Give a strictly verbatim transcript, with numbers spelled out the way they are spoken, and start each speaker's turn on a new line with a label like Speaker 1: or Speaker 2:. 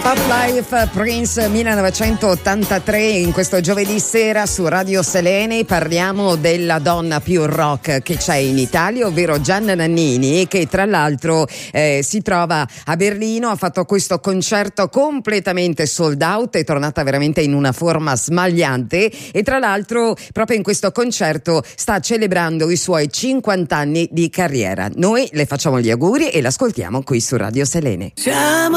Speaker 1: Pop Life Prince millenovecentottantatré. In questo giovedì sera su Radio Selene parliamo della donna più rock che c'è in Italia, ovvero Gianna Nannini, che tra l'altro eh, si trova a Berlino, ha fatto questo concerto completamente sold out, è tornata veramente in una forma smagliante e tra l'altro proprio in questo concerto sta celebrando i suoi cinquanta anni di carriera. Noi le facciamo gli auguri e l'ascoltiamo qui su Radio Selene.
Speaker 2: Siamo